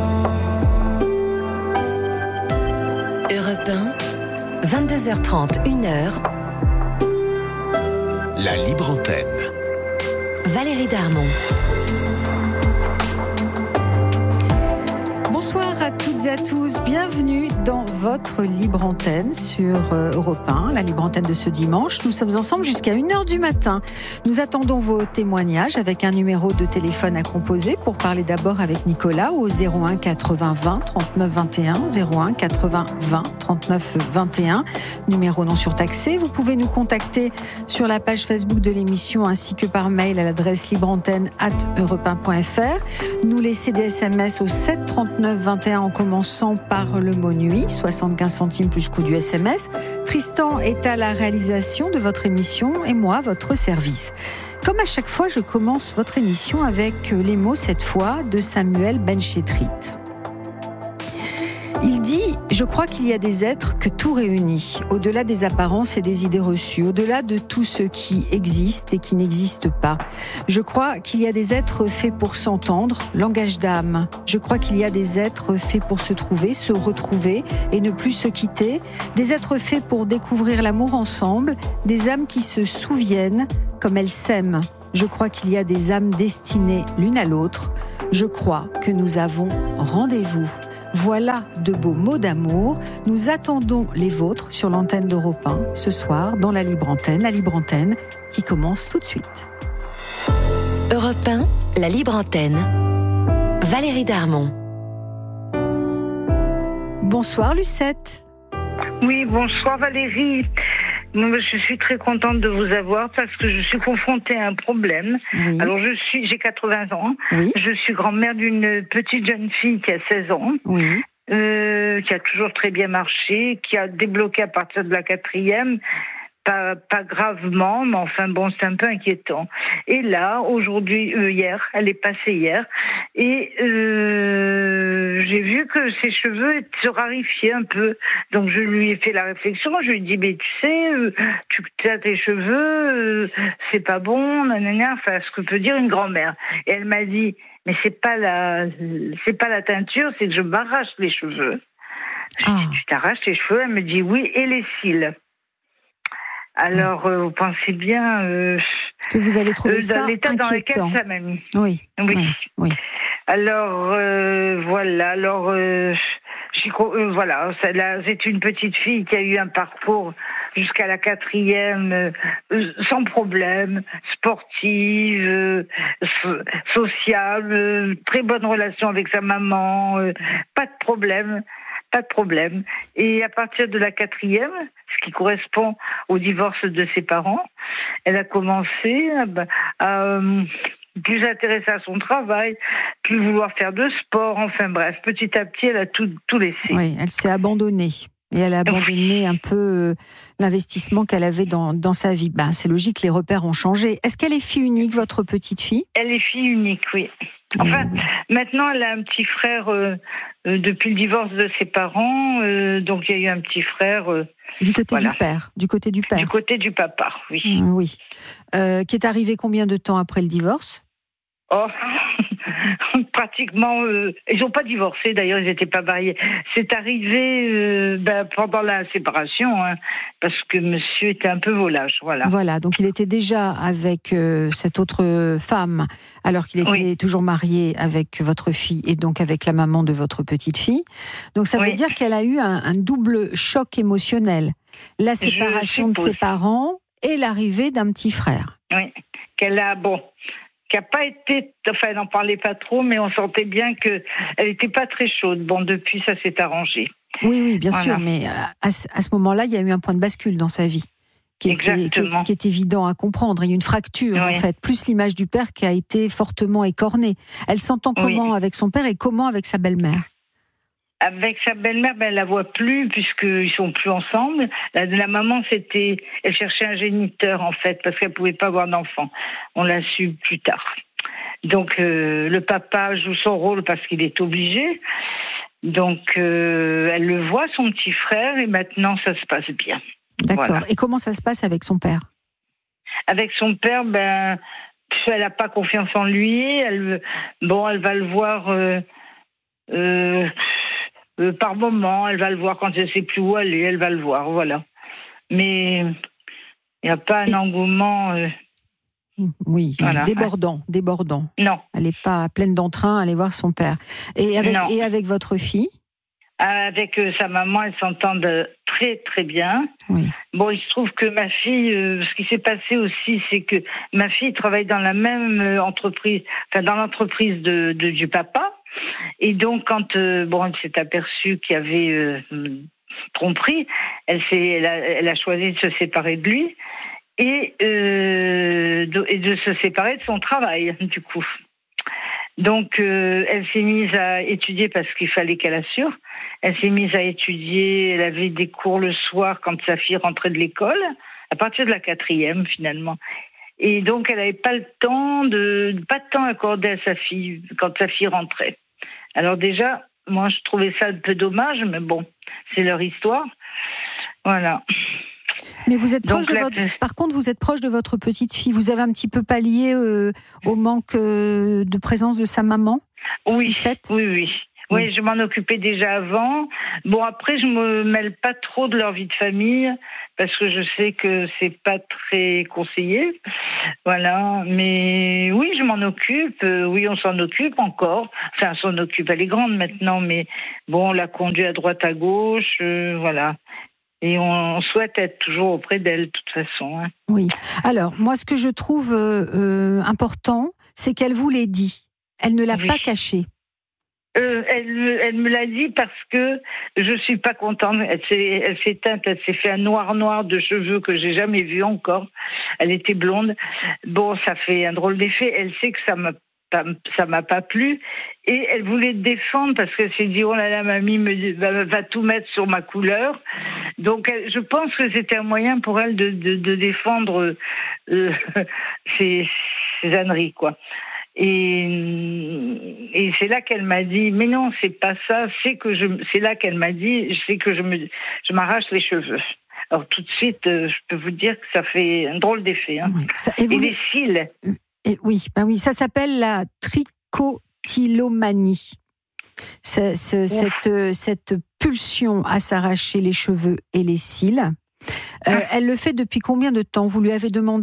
Europe un, vingt-deux heures trente, une heure. La libre antenne. Valérie Darmon. Bonsoir à toutes toutes et à tous, bienvenue dans votre libre antenne sur Europe un, la libre antenne de ce dimanche. Nous sommes ensemble jusqu'à une heure du matin. Nous attendons vos témoignages avec un numéro de téléphone à composer pour parler d'abord avec Nicolas au zéro un quatre-vingts vingt trente-neuf vingt et un, zéro un quatre-vingts vingt trente-neuf vingt et un, numéro non surtaxé. Vous pouvez nous contacter sur la page Facebook de l'émission ainsi que par mail à l'adresse libreantenne arobase europe un point f r. Nous laisser des S M S au sept trente-neuf vingt et un en commençant par le mot nuit, soixante-quinze centimes plus coût du S M S. Tristan est à la réalisation de votre émission et moi, votre service. Comme à chaque fois, je commence votre émission avec les mots, cette fois, de Samuel Ben-Chetrit. Il dit « Je crois qu'il y a des êtres que tout réunit, au-delà des apparences et des idées reçues, au-delà de tout ce qui existe et qui n'existe pas. Je crois qu'il y a des êtres faits pour s'entendre, langage d'âme. Je crois qu'il y a des êtres faits pour se trouver, se retrouver et ne plus se quitter, des êtres faits pour découvrir l'amour ensemble, des âmes qui se souviennent comme elles s'aiment. Je crois qu'il y a des âmes destinées l'une à l'autre. Je crois que nous avons rendez-vous. » Voilà de beaux mots d'amour. Nous attendons les vôtres sur l'antenne d'Europe un ce soir dans la Libre Antenne, la Libre Antenne qui commence tout de suite. Europe un, la Libre Antenne. Valérie Darmon. Bonsoir Lucette. Oui, bonsoir Valérie. Je suis très contente de vous avoir parce que je suis confrontée à un problème. Oui. Alors je suis, j'ai quatre-vingts ans. Oui. Je suis grand-mère d'une petite jeune fille qui a seize ans. Oui. Euh, qui a toujours très bien marché, qui a débloqué à partir de la quatrième. Pas, pas gravement, mais enfin bon, c'est un peu inquiétant. Et là, aujourd'hui, euh, hier, elle est passée hier, et euh, j'ai vu que ses cheveux se raréfiaient un peu. Donc je lui ai fait la réflexion, je lui ai dit, mais tu sais, euh, tu as tes cheveux, euh, c'est pas bon, nanana, enfin ce que peut dire une grand-mère. Et elle m'a dit, mais c'est pas la, c'est pas la teinture, c'est que je m'arrache les cheveux. Ah. Je dis, tu t'arraches les cheveux? Elle me dit, oui, et les cils. Alors, euh, vous pensez bien euh, que vous avez trouvé euh, ça dans l'état inquiétant. dans lequel ça m'a mis. Oui. Oui. Oui. oui. Alors euh, voilà. Alors euh, j'y, euh, voilà. Ça, là, c'est une petite fille qui a eu un parcours jusqu'à la quatrième euh, sans problème, sportive, euh, so- sociale, euh, très bonne relation avec sa maman, euh, pas de problème. Pas de problème. Et à partir de la quatrième, ce qui correspond au divorce de ses parents, elle a commencé à, à euh, plus s'intéresser à son travail, plus vouloir faire de sport, enfin bref, petit à petit, elle a tout, tout laissé. Oui, elle s'est abandonnée. Et elle a abandonné un peu euh, l'investissement qu'elle avait dans, dans sa vie. Ben, c'est logique, les repères ont changé. Est-ce qu'elle est fille unique, votre petite fille ? Elle est fille unique, oui. Enfin, oui. Maintenant, elle a un petit frère euh, euh, depuis le divorce de ses parents. Euh, donc, il y a eu un petit frère. Euh, du côté voilà. du père Du côté du père Du côté du papa, oui. Mmh, oui. Euh, qui est arrivé combien de temps après le divorce ? Oh, pratiquement, euh, ils n'ont pas divorcé, d'ailleurs, ils n'étaient pas mariés. C'est arrivé euh, ben, pendant la séparation, hein, parce que monsieur était un peu volage, voilà. Voilà, donc il était déjà avec euh, cette autre femme, alors qu'il était oui. toujours marié avec votre fille et donc avec la maman de votre petite fille. Donc ça oui. veut dire qu'elle a eu un, un double choc émotionnel. La séparation de ses parents et l'arrivée d'un petit frère. Oui, qu'elle a, bon... qui n'a pas été, enfin elle n'en parlait pas trop, mais on sentait bien qu'elle n'était pas très chaude. Bon, depuis, ça s'est arrangé. Oui, oui, bien voilà. sûr, mais à, à ce moment-là, il y a eu un point de bascule dans sa vie, qui est, qui est, qui est, qui est évident à comprendre. Il y a eu une fracture, oui. en fait, plus l'image du père qui a été fortement écornée. Elle s'entend comment oui. avec son père et comment avec sa belle-mère ? Avec sa belle-mère, ben, elle la voit plus puisqu'ils sont plus ensemble. La, la maman, c'était, elle cherchait un géniteur en fait parce qu'elle pouvait pas avoir d'enfant. On l'a su plus tard. Donc euh, le papa joue son rôle parce qu'il est obligé. Donc euh, elle le voit, son petit frère, et maintenant ça se passe bien. D'accord. Voilà. Et comment ça se passe avec son père ? Avec son père, ben, elle n'a pas confiance en lui. Elle, bon, elle va le voir. Euh, euh, Euh, par moment, elle va le voir quand elle ne sait plus où aller, elle va le voir, voilà. Mais il n'y a pas un engouement... Euh, oui, voilà. débordant, débordant. Non. Elle n'est pas pleine d'entrain à aller voir son père. Et avec, non. et avec votre fille ? Avec euh, sa maman, elles s'entendent très très bien. Oui. Bon, il se trouve que ma fille, euh, ce qui s'est passé aussi, c'est que ma fille travaille dans la même euh, entreprise, enfin dans l'entreprise de, de du papa. Et donc, quand euh, bon, elle s'est aperçue qu'il y avait euh, tromperie, elle, s'est, elle, a, elle a choisi de se séparer de lui et, euh, de, et de se séparer de son travail, du coup. Donc, euh, elle s'est mise à étudier parce qu'il fallait qu'elle assure. Elle s'est mise à étudier, elle avait des cours le soir quand sa fille rentrait de l'école, à partir de la quatrième, finalement. Et donc, elle n'avait pas le temps de, pas de temps accordé à sa fille quand sa fille rentrait. Alors déjà, moi, je trouvais ça un peu dommage, mais bon, c'est leur histoire. Voilà. Mais vous êtes proche Donc, de la... votre... Par contre, vous êtes proche de votre petite fille. Vous avez un petit peu pallié euh, au manque euh, de présence de sa maman ? Oui, Lucette ? oui, oui. Oui, oui, je m'en occupais déjà avant. Bon, après, je me mêle pas trop de leur vie de famille parce que je sais que c'est pas très conseillé. Voilà. Mais oui, je m'en occupe. Euh, oui, on s'en occupe encore. Enfin, on s'en occupe. Elle est grande maintenant, mais bon, on la conduit à droite, à gauche. Euh, voilà. Et on souhaite être toujours auprès d'elle, de toute façon. Hein. Oui. Alors, moi, ce que je trouve euh, euh, important, c'est qu'elle vous l'ait dit. Elle ne l'a oui. pas caché. Euh, elle, elle me l'a dit parce que je suis pas contente. Elle s'est, elle s'est teinte, elle s'est fait un noir noir de cheveux que j'ai jamais vu encore. Elle était blonde. Bon, ça fait un drôle d'effet. Elle sait que ça m'a pas, ça m'a pas plu et elle voulait défendre parce qu'elle s'est dit oh là là, mamie me va, va tout mettre sur ma couleur. Donc elle, je pense que c'était un moyen pour elle de, de, de défendre euh, ses, ses âneries, quoi. Et, et c'est là qu'elle m'a dit, mais non, c'est pas ça. C'est que je, c'est là qu'elle m'a dit, c'est que je me, je m'arrache les cheveux. Alors tout de suite, je peux vous dire que ça fait un drôle d'effet. Hein. Oui, ça, et, et les cils. Et oui, ben oui, ça s'appelle la trichotillomanie. C'est, c'est, cette, cette pulsion à s'arracher les cheveux et les cils. Euh, elle le fait depuis combien de temps ? Vous lui avez demandé ?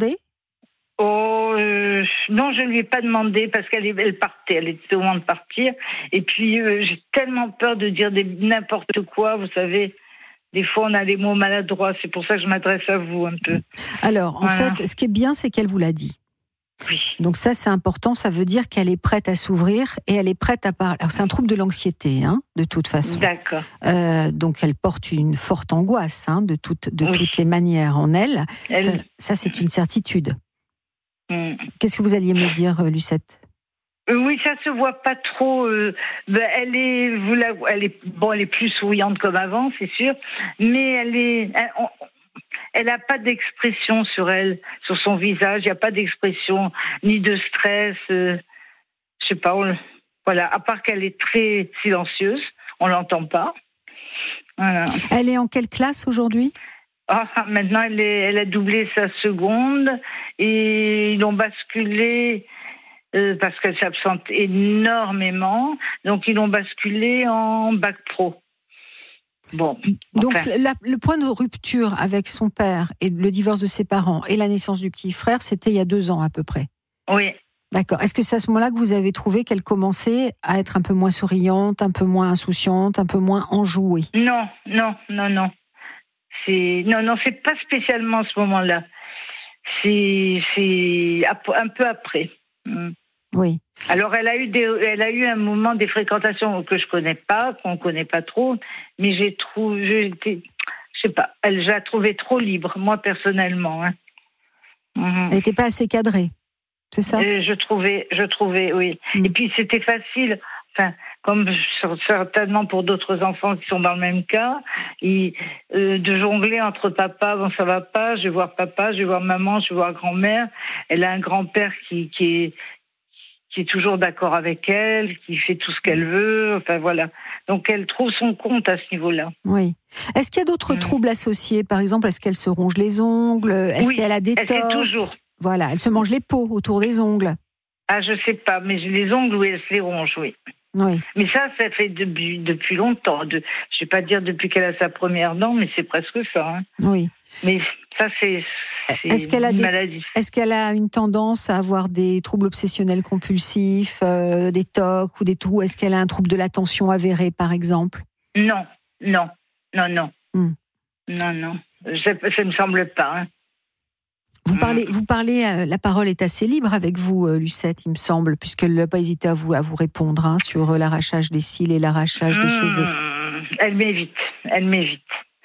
Oh, euh, non, je ne lui ai pas demandé parce qu'elle elle partait, elle était au moment de partir. Et puis, euh, j'ai tellement peur de dire des, n'importe quoi, vous savez. Des fois, on a des mots maladroits, c'est pour ça que je m'adresse à vous un peu. Alors, en voilà. fait, ce qui est bien, c'est qu'elle vous l'a dit. Oui. Donc ça, c'est important, ça veut dire qu'elle est prête à s'ouvrir et elle est prête à parler. Alors, c'est un trouble de l'anxiété, hein, de toute façon. D'accord. Euh, donc, elle porte une forte angoisse, hein, de, toute, de oui. toutes les manières en elle. elle... Ça, ça, c'est une certitude. Hum. Qu'est-ce que vous alliez me dire, Lucette ? Euh, oui, ça se voit pas trop. Euh, ben, elle est, vous la, elle est, bon, elle est plus souriante comme avant, c'est sûr, mais elle est, elle, on, elle a pas d'expression sur elle, sur son visage. Il y a pas d'expression ni de stress. Euh, je sais pas. On, voilà. À part qu'elle est très silencieuse, on l'entend pas. Voilà. Elle est en quelle classe aujourd'hui ? Ah, maintenant, elle, est, elle a doublé sa seconde et ils l'ont basculé euh, parce qu'elle s'absente énormément. Donc, ils l'ont basculé en bac pro. Bon. Donc, enfin. la, le point de rupture avec son père et le divorce de ses parents et la naissance du petit frère, c'était il y a deux ans à peu près. Oui. D'accord. Est-ce que c'est à ce moment-là que vous avez trouvé qu'elle commençait à être un peu moins souriante, un peu moins insouciante, un peu moins enjouée ? Non, non, non, non. C'est... Non, non, c'est pas spécialement à ce moment-là. C'est, c'est un peu après. Oui. Alors, elle a eu des, elle a eu un moment des fréquentations que je connais pas, qu'on connaît pas trop, mais j'ai trouvé, j'ai, je sais pas, elle, je la trouvais trop libre, moi personnellement. Hein. Elle n'était pas assez cadrée, c'est ça ? Et je trouvais, je trouvais, oui. Mm. Et puis c'était facile. Enfin, comme certainement pour d'autres enfants qui sont dans le même cas, et, euh, de jongler entre papa, bon ça va pas, je vais voir papa, je vais voir maman, je vais voir grand-mère. Elle a un grand-père qui, qui est qui est toujours d'accord avec elle, qui fait tout ce qu'elle veut, enfin voilà. Donc elle trouve son compte à ce niveau-là. Oui. Est-ce qu'il y a d'autres mmh. troubles associés ? Par exemple, est-ce qu'elle se ronge les ongles ? Est-ce oui, qu'elle a des elle torts ? fait toujours. Voilà, elle se mange les peaux autour des ongles. Ah, je sais pas, mais j'ai les ongles où elle se les ronge, oui. Oui. Mais ça, ça fait depuis, depuis longtemps. De, je vais pas dire depuis qu'elle a sa première dent, mais c'est presque ça. Hein. Oui. Mais ça, c'est, c'est est-ce qu'elle a une des, maladie. Est-ce qu'elle a une tendance à avoir des troubles obsessionnels compulsifs, euh, des tocs ou des trous ? Est-ce qu'elle a un trouble de l'attention avéré, par exemple ? Non, non, non, non. Mm. Non, non. Ça ne me semble pas. Hein. Vous parlez, vous parlez, euh, la parole est assez libre avec vous, euh, Lucette, il me semble, puisqu'elle n'a pas hésité à vous, à vous répondre hein, sur euh, l'arrachage des cils et l'arrachage des mmh, cheveux. Elle m'évite, elle m'évite.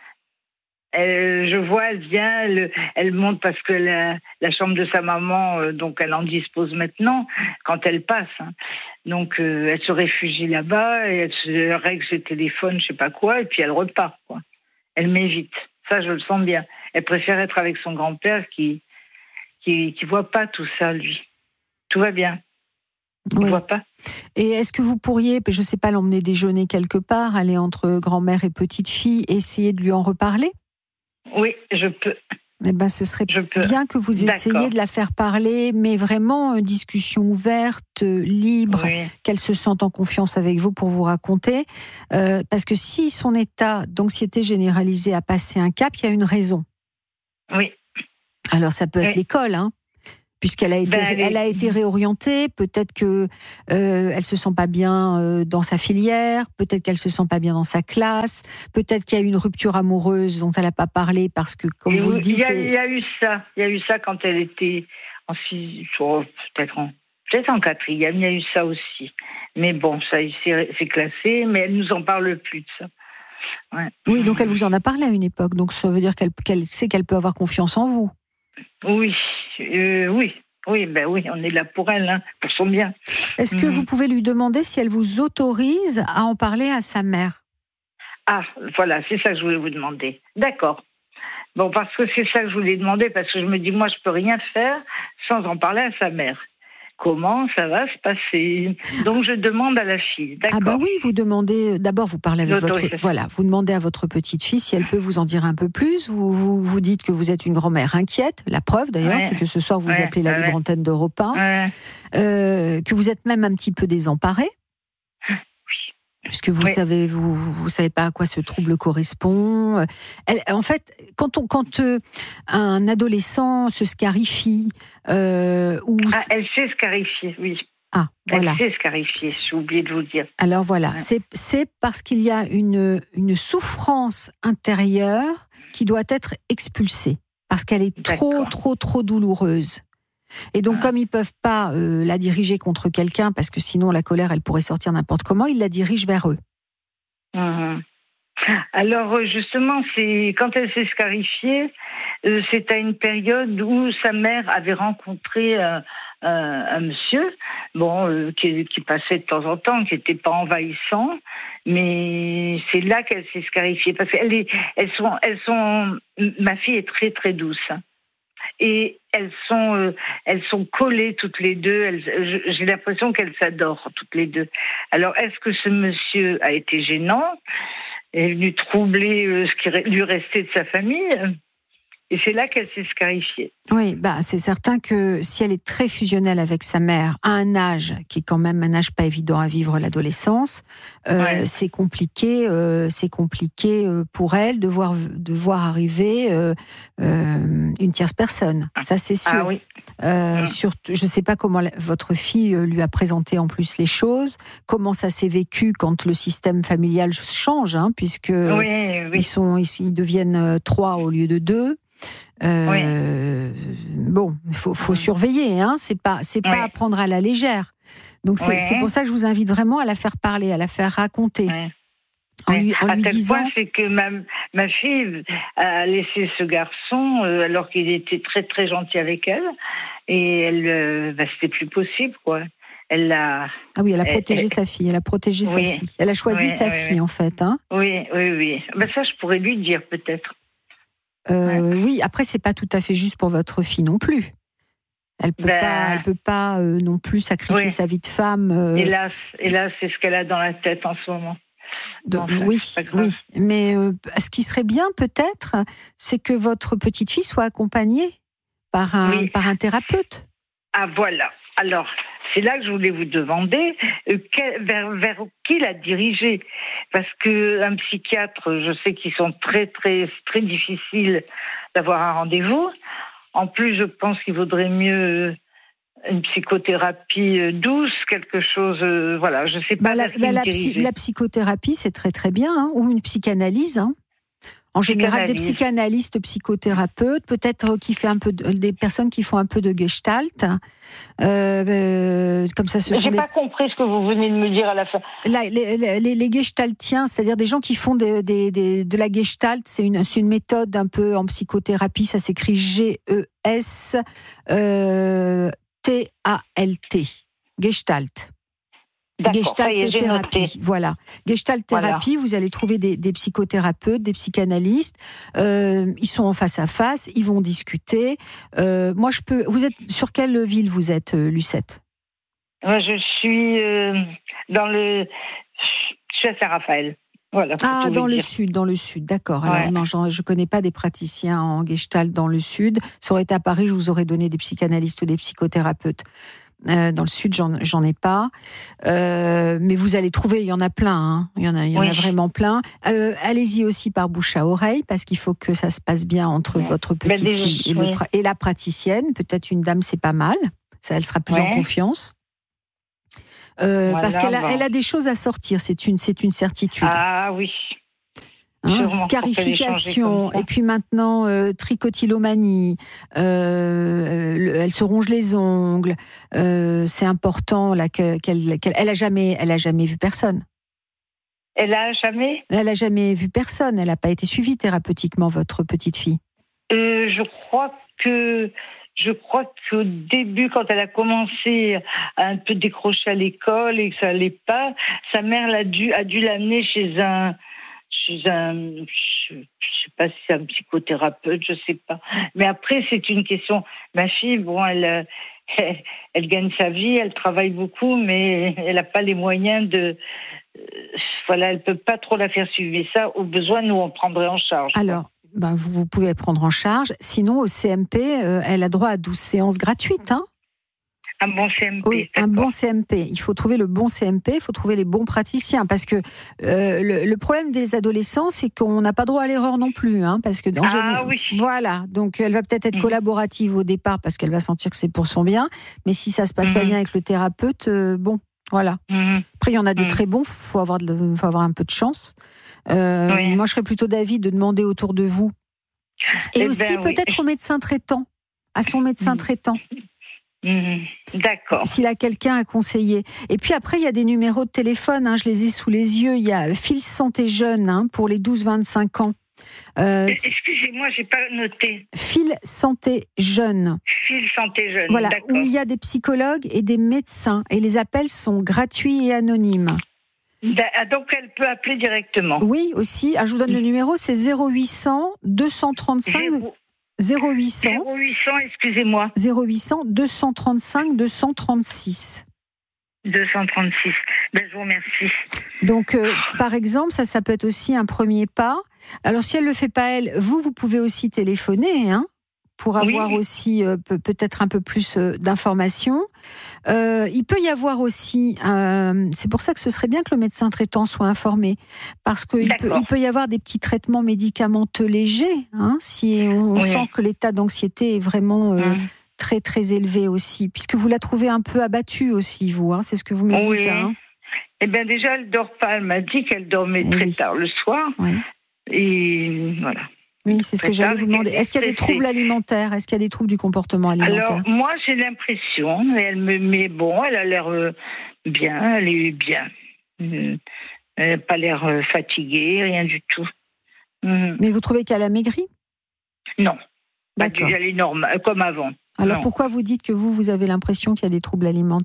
Elle, je vois, elle vient, elle, elle monte parce que la, la chambre de sa maman, euh, donc elle en dispose maintenant, quand elle passe. Hein. Donc euh, elle se réfugie là-bas, et elle se règle ses téléphones, je sais pas quoi, et puis elle repart. Quoi. Elle m'évite, ça je le sens bien. Elle préfère être avec son grand-père qui qui qui voit pas tout ça, lui. Tout va bien. Il oui. voit pas. Et est-ce que vous pourriez, je sais pas, l'emmener déjeuner quelque part, aller entre grand-mère et petite-fille, essayer de lui en reparler ? Oui, je peux. Eh ben, ce serait bien que vous essayiez D'accord. de la faire parler, mais vraiment une discussion ouverte, libre, oui. qu'elle se sente en confiance avec vous pour vous raconter. Euh, parce que si son état d'anxiété généralisée a passé un cap, il y a une raison. Oui. Alors ça peut être oui. l'école, hein, puisqu'elle a été, ben, elle a été réorientée. Peut-être que euh, elle se sent pas bien euh, dans sa filière. Peut-être qu'elle se sent pas bien dans sa classe. Peut-être qu'il y a eu une rupture amoureuse dont elle n'a pas parlé parce que, comme vous, vous le dites, il y, a, il y a eu ça. Il y a eu ça quand elle était en sixième, peut-être en peut-être en quatrième. Il y a eu ça aussi. Mais bon, ça c'est, c'est classé. Mais elle nous en parle plus de ça. Ouais. Oui, donc elle vous en a parlé à une époque. Donc ça veut dire qu'elle, qu'elle sait qu'elle peut avoir confiance en vous. Oui, euh, oui, oui, ben oui, on est là pour elle, hein, pour son bien. Est-ce que mmh. vous pouvez lui demander si elle vous autorise à en parler à sa mère ? Ah, voilà, c'est ça que je voulais vous demander. D'accord. Bon, parce que c'est ça que je voulais demander, parce que je me dis, moi, je peux rien faire sans en parler à sa mère. Comment ça va se passer ? Donc je demande à la fille. D'accord. Ah bah oui, vous demandez. D'abord, vous parlez avec votre. Voilà, vous demandez à votre petite fille si elle peut vous en dire un peu plus. Vous vous, vous dites que vous êtes une grand-mère inquiète. La preuve, d'ailleurs, ouais. c'est que ce soir vous ouais, appelez la ouais. libre antenne d'Europe un, ouais. euh, que vous êtes même un petit peu désemparée. Puisque vous oui. savez, vous vous savez pas à quoi ce trouble correspond. Elle, en fait, quand on, quand euh, un adolescent se scarifie, euh, ou ah, elle sait scarifier, oui. Ah, voilà. Elle sait scarifier. J'ai oublié de vous dire. Alors voilà, ouais. c'est c'est parce qu'il y a une une souffrance intérieure qui doit être expulsée parce qu'elle est D'accord. trop trop trop douloureuse. Et donc, ah. comme ils ne peuvent pas euh, la diriger contre quelqu'un, parce que sinon la colère, elle pourrait sortir n'importe comment, ils la dirigent vers eux. Mmh. Alors, justement, c'est quand elle s'est scarifiée, euh, c'est à une période où sa mère avait rencontré euh, euh, un monsieur, bon, euh, qui, qui passait de temps en temps, qui n'était pas envahissant, mais c'est là qu'elle s'est scarifiée. Parce qu'elles est, elles sont, elles sont, ma fille est très très douce. Et elles sont, euh, elles sont collées toutes les deux. Elles, j'ai l'impression qu'elles s'adorent toutes les deux. Alors, est-ce que ce monsieur a été gênant, est venu troubler euh, ce qui lui restait de sa famille ? Et c'est là qu'elle s'est scarifiée. Oui, bah, c'est certain que si elle est très fusionnelle avec sa mère, à un âge qui est quand même un âge pas évident à vivre, l'adolescence, euh, ouais. c'est compliqué, euh, c'est compliqué pour elle de voir, de voir arriver euh, euh, une tierce personne. Ça, c'est sûr. Ah oui. Euh, surtout, je ne sais pas comment la, votre fille lui a présenté en plus les choses, comment ça s'est vécu quand le système familial change, hein, puisque oui, oui. ils sont, ils, ils deviennent trois au lieu de deux. Euh, oui. Bon, il faut, faut surveiller, hein. C'est pas, c'est pas oui. à prendre à la légère. Donc c'est, oui. c'est pour ça que je vous invite vraiment à la faire parler, à la faire raconter. Oui. En lui, en à lui tel disant... point, c'est que ma, ma fille a laissé ce garçon euh, alors qu'il était très très gentil avec elle, et elle, euh, bah, c'était plus possible, quoi. Elle l'a. Ah oui, elle a protégé elle, sa fille. Elle a protégé oui. sa fille. Elle a choisi oui, sa oui, fille, oui. en fait, hein. Oui, oui, oui. Ben ça, je pourrais lui dire peut-être. Euh, ouais. Oui, après, c'est pas tout à fait juste pour votre fille non plus. Elle peut ben... pas, elle peut pas euh, non plus sacrifier oui. sa vie de femme. Euh... Hélas, hélas, c'est ce qu'elle a dans la tête en ce moment. De, enfin, oui, oui, mais euh, ce qui serait bien peut-être, c'est que votre petite fille soit accompagnée par un oui. par un thérapeute. Ah voilà. Alors, c'est là que je voulais vous demander euh, quel, vers, vers qui la diriger, parce que un psychiatre, je sais qu'ils sont très très très difficiles d'avoir un rendez-vous. En plus, je pense qu'il vaudrait mieux une psychothérapie douce, quelque chose, euh, voilà, je sais pas. Bah, la, bah, la, psy, la psychothérapie, c'est très très bien, hein, ou une psychanalyse. Hein. En général, des psychanalystes, psychothérapeutes, peut-être qui fait un peu de, des personnes qui font un peu de gestalt. Euh, euh, comme ça, ce J'ai sont pas des... compris ce que vous venez de me dire à la fin. Là, les, les, les gestaltiens, c'est-à-dire des gens qui font des, des, des, de la gestalt, c'est une, c'est une méthode un peu en psychothérapie, ça s'écrit G E S T A L T. Gestalt. Gestalt thérapie, voilà. Gestalt thérapie, voilà. Vous allez trouver des, des psychothérapeutes, des psychanalystes. Euh, ils sont en face à face, ils vont discuter. Euh, moi, je peux. Vous êtes sur quelle ville vous êtes, Lucette ? Moi, je suis euh, dans le. Je suis à Saint-Raphaël. Voilà. Ah, dans le dire. sud, dans le sud, d'accord. Alors ouais. non, je ne connais pas des praticiens en Gestalt dans le sud. Ça aurait été à Paris, je vous aurais donné des psychanalystes ou des psychothérapeutes. Euh, dans le sud, j'en, j'en ai pas. Euh, mais vous allez trouver, il y en a plein. Hein. Il y en a, il y en oui. a vraiment plein. Euh, allez-y aussi par bouche à oreille, parce qu'il faut que ça se passe bien entre oui. votre petite ben, fille et, oui. le, et la praticienne. Peut-être une dame, c'est pas mal. Ça, elle sera plus oui. en confiance. Euh, voilà, parce qu'elle a, bon. elle a des choses à sortir. C'est une, c'est une certitude. Ah oui. Hein, scarification, et puis maintenant euh, trichotillomanie, euh, le, elle se ronge les ongles, euh, c'est important là, que, qu'elle, qu'elle elle a jamais, elle a jamais vu personne. Elle a jamais Elle a jamais vu personne, elle n'a pas été suivie thérapeutiquement, votre petite fille. Euh, je crois que Je crois qu'au début, quand elle a commencé à un peu décrocher à l'école et que ça allait pas, sa mère l'a dû, a dû l'amener chez un chez un, je ne sais pas si c'est un psychothérapeute, je ne sais pas. Mais après, c'est une question. Ma fille, bon, elle, elle, elle gagne sa vie, elle travaille beaucoup, mais elle n'a pas les moyens de... Voilà, elle ne peut pas trop la faire suivre. Ça, au besoin, nous, on prendrait en charge. Alors, ben, vous, vous pouvez prendre en charge. Sinon, au C M P, euh, elle a droit à douze séances gratuites, hein. Un bon C M P. Oui, un bon C M P. Il faut trouver le bon C M P, il faut trouver les bons praticiens. Parce que euh, le, le problème des adolescents, c'est qu'on n'a pas droit à l'erreur non plus. Hein, parce que en ah général, oui. Voilà, donc elle va peut-être être collaborative au départ parce qu'elle va sentir que c'est pour son bien. Mais si ça ne se passe mmh. pas bien avec le thérapeute, euh, bon, voilà. Mmh. Après, il y en a des mmh. très bons, il faut avoir, de, faut avoir un peu de chance. Euh, oui. Moi, je serais plutôt d'avis de demander autour de vous. Et eh aussi ben, peut-être oui. au médecin traitant, à son médecin mmh. traitant. Mmh, d'accord. S'il a quelqu'un à conseiller. Et puis après, il y a des numéros de téléphone, hein, je les ai sous les yeux. Il y a Fil Santé Jeune hein, pour les douze vingt-cinq ans. Euh, Excusez-moi, j'ai pas noté. Fil Santé Jeune. Fil Santé Jeune, voilà, d'accord. Où il y a des psychologues et des médecins. Et les appels sont gratuits et anonymes. Donc elle peut appeler directement. Oui, aussi. Ah, je vous donne le numéro, c'est zéro huit cents deux cent trente-cinq... zéro huit cents zéro huit cents, excusez-moi. zéro huit cents deux cent trente-cinq deux cent trente-six. deux cent trente-six. Ben, je vous remercie. Donc, euh, par exemple, ça, ça peut être aussi un premier pas. Alors, si elle ne le fait pas, elle, vous, vous pouvez aussi téléphoner, hein, pour avoir oui. aussi euh, peut-être un peu plus euh, d'informations. Euh, il peut y avoir aussi, euh, c'est pour ça que ce serait bien que le médecin traitant soit informé, parce qu'il peut, il peut y avoir des petits traitements médicamenteux légers, hein, si on, on oui. sent que l'état d'anxiété est vraiment euh, mmh. très très élevé aussi, puisque vous la trouvez un peu abattue aussi, vous, hein, c'est ce que vous me dites. Oui. Hein. Eh bien déjà, elle ne dort pas, elle m'a dit qu'elle dormait oui. très tard le soir, oui. et voilà. Oui, c'est ce que j'allais vous demander. Est-ce qu'il y a des troubles alimentaires ? Est-ce qu'il y a des troubles du comportement alimentaire ? Alors, moi, j'ai l'impression, elle me met bon, elle a l'air euh, bien, elle est bien. Euh, elle n'a pas l'air euh, fatiguée, rien du tout. Mmh. Mais vous trouvez qu'elle a maigri ? Non. D'accord. Elle est normale, comme avant. Alors, non. Pourquoi vous dites que vous, vous avez l'impression qu'il y a des troubles alimentaires ?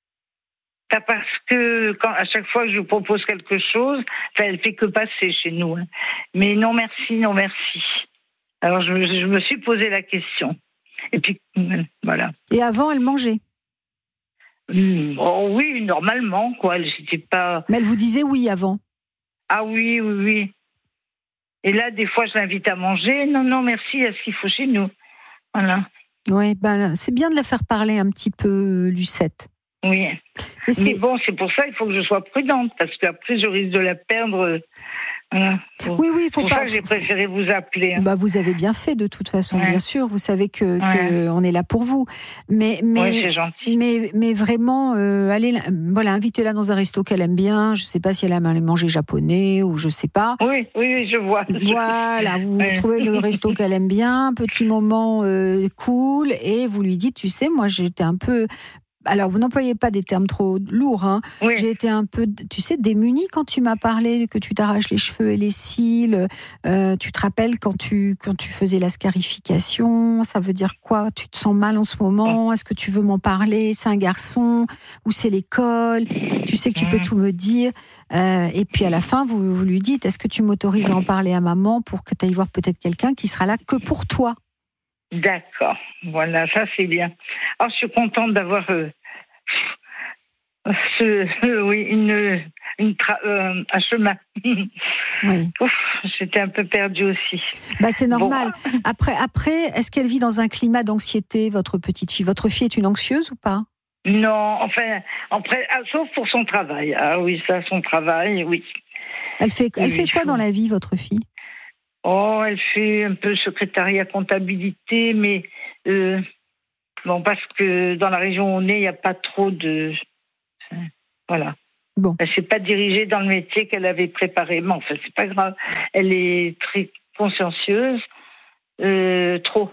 Parce que quand, à chaque fois que je propose quelque chose, enfin, elle fait que passer chez nous. Hein. Mais non merci, non merci. Alors je, je me suis posé la question. Et puis voilà. Et avant, elle mangeait ? mmh, oh oui, normalement quoi. Elle n'était pas. Mais elle vous disait oui avant ? Ah oui, oui, oui. Et là, des fois, je l'invite à manger. Non, non, merci. Il y a ce qu'il faut chez nous. Voilà. Oui, ben c'est bien de la faire parler un petit peu, Lucette. Oui, mais bon, c'est pour ça qu'il faut que je sois prudente, parce qu'après, je risque de la perdre Voilà. Oui, oui, il faut pour pas. Ça que j'ai préféré vous appeler. Hein. Bah, vous avez bien fait de toute façon, ouais. bien sûr. Vous savez que, ouais. que on est là pour vous. Mais, mais, ouais, c'est gentil. mais, mais vraiment, euh, allez, voilà, invitez-la dans un resto qu'elle aime bien. Je sais pas si elle aime aller manger japonais ou je sais pas. Oui, oui, oui, je vois. Voilà, vous ouais. trouvez le resto qu'elle aime bien, petit moment euh, cool, et vous lui dites, tu sais, moi j'étais un peu. Alors, vous n'employez pas des termes trop lourds. Hein. Oui. J'ai été un peu, tu sais, démunie quand tu m'as parlé que tu t'arraches les cheveux et les cils. Euh, tu te rappelles quand tu, quand tu faisais la scarification? Ça veut dire quoi? Tu te sens mal en ce moment? Est-ce que tu veux m'en parler? C'est un garçon? Ou c'est l'école? Tu sais que tu peux tout me dire. Euh, et puis à la fin, vous, vous lui dites, est-ce que tu m'autorises à en parler à maman pour que tu ailles voir peut-être quelqu'un qui sera là que pour toi? D'accord, voilà, ça c'est bien. Alors je suis contente d'avoir euh, ce, euh, oui, une, une tra- euh, un chemin. Oui. Ouf, j'étais un peu perdue aussi. Bah c'est normal. Bon. Après, après, est-ce qu'elle vit dans un climat d'anxiété, votre petite fille? Votre fille est une anxieuse ou pas? Non, enfin, après, ah, sauf pour son travail. Ah oui, ça, son travail, oui. Elle fait, elle oui, fait quoi faut... dans la vie, votre fille? Oh, elle fait un peu secrétariat comptabilité, mais euh, bon, parce que dans la région où on est, il n'y a pas trop de... Voilà. Bon. Elle ne s'est pas dirigée dans le métier qu'elle avait préparé. Mais enfin, c'est pas grave. Elle est très consciencieuse. Euh, trop.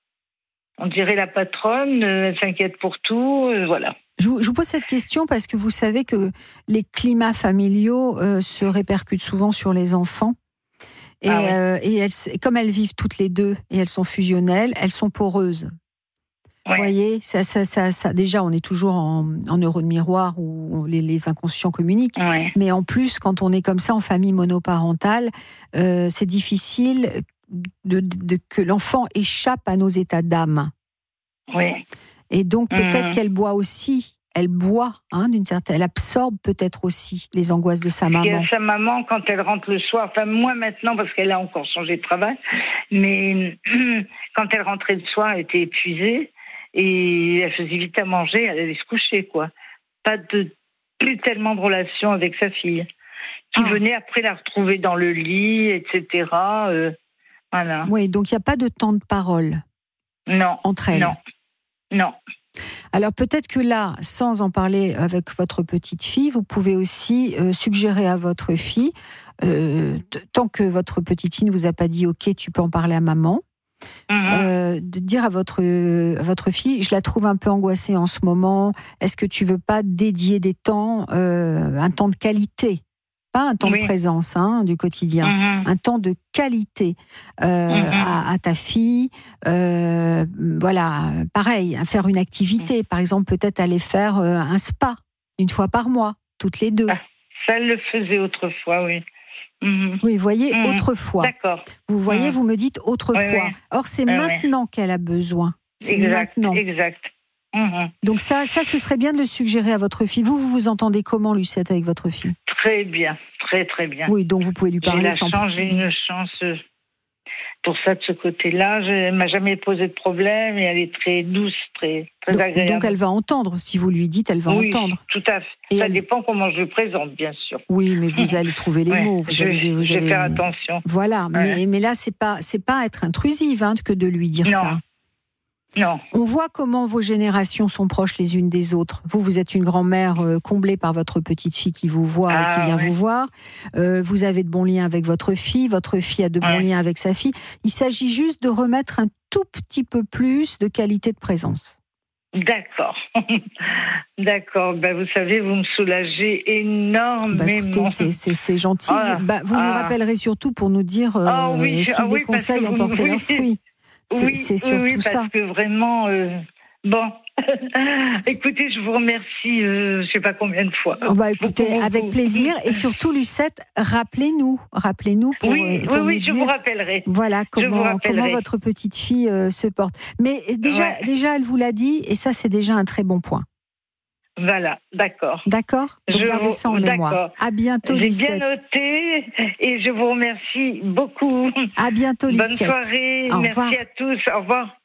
On dirait la patronne, elle s'inquiète pour tout, euh, voilà. Je vous, je vous pose cette question parce que vous savez que les climats familiaux euh, se répercutent souvent sur les enfants. Et, ah ouais. euh, et elles, comme elles vivent toutes les deux et elles sont fusionnelles, elles sont poreuses. Ouais. Vous voyez, ça, ça, ça, ça, déjà, on est toujours en, en neurone miroir où les, les inconscients communiquent. Ouais. Mais en plus, quand on est comme ça en famille monoparentale, euh, c'est difficile de, de, de, que l'enfant échappe à nos états d'âme. Oui. Et donc, peut-être mmh. qu'elle boit aussi. Elle boit, hein, d'une certaine, elle absorbe peut-être aussi les angoisses de sa maman. Sa maman, quand elle rentre le soir, enfin moi maintenant parce qu'elle a encore changé de travail, mais quand elle rentrait le soir, elle était épuisée et elle faisait vite à manger, elle allait se coucher, quoi. Pas de, plus tellement de relation avec sa fille, qui ah. venait après la retrouver dans le lit, et cetera. Euh, voilà. Oui, donc il n'y a pas de temps de parole. Non. Entre elles. Non. Non. Alors peut-être que là, sans en parler avec votre petite fille, vous pouvez aussi euh, suggérer à votre fille, euh, t- tant que votre petite fille ne vous a pas dit « Ok, tu peux en parler à maman mmh. », euh, de dire à votre, euh, à votre fille « Je la trouve un peu angoissée en ce moment, est-ce que tu veux pas dédier des temps, euh, un temps de qualité ?» Pas un temps oui. de présence hein, du quotidien, mmh. un temps de qualité euh, mmh. à, à ta fille. Euh, voilà, pareil, faire une activité. Mmh. Par exemple, peut-être aller faire euh, un spa une fois par mois, toutes les deux. Ah, ça, elle le faisait autrefois, oui. Mmh. Oui, vous voyez, mmh. autrefois. D'accord. Vous voyez, mmh. vous me dites autrefois. Oui, oui. Or, c'est oui, maintenant oui. qu'elle a besoin. C'est exact, maintenant. Exact. Mmh. Donc ça, ça, ce serait bien de le suggérer à votre fille. Vous, vous vous entendez comment, Lucette, avec votre fille? Très bien, très très bien. Oui, donc vous pouvez lui parler. J'ai la sans chance, j'ai une chance pour ça de ce côté-là. Elle m'a jamais posé de problème et elle est très douce, très très donc, agréable. Donc elle va entendre. Si vous lui dites, elle va oui, entendre. Tout à fait. Et ça elle... dépend comment je le présente, bien sûr. Oui, mais vous allez trouver les ouais, mots. Vous je, allez, vous je vais allez... faire attention. Voilà, ouais. mais mais là c'est pas c'est pas être intrusive hein, que de lui dire non. ça. Non. On voit comment vos générations sont proches les unes des autres. Vous, vous êtes une grand-mère euh, comblée par votre petite fille qui vous voit ah, et qui vient ouais. vous voir. Euh, vous avez de bons liens avec votre fille. Votre fille a de bons ouais. liens avec sa fille. Il s'agit juste de remettre un tout petit peu plus de qualité de présence. D'accord. D'accord. Ben, vous savez, vous me soulagez énormément. Bah, écoutez, c'est, c'est, c'est gentil. Ah, vous bah, vous ah. nous rappellerez surtout pour nous dire euh, ah, oui, si ah, les oui, conseils ont porté vous... leurs fruits. C'est, oui, c'est surtout oui, parce ça. que vraiment, euh, bon, écoutez, je vous remercie, euh, je ne sais pas combien de fois. On va écouter beaucoup, avec beaucoup. plaisir et surtout, Lucette, rappelez-nous, rappelez-nous pour, oui, pour oui, nous oui, dire, je vous rappellerai. Voilà comment rappellerai. comment votre petite fille euh, se porte. Mais déjà, ouais. déjà, elle vous l'a dit et ça, c'est déjà un très bon point. Voilà, d'accord. D'accord. Donc je gardez vous... ça en d'accord. mémoire. À bientôt, J'ai Lucette. J'ai bien noté et je vous remercie beaucoup. À bientôt, Lucette. Bonne soirée. Au Merci revoir. à tous. Au revoir.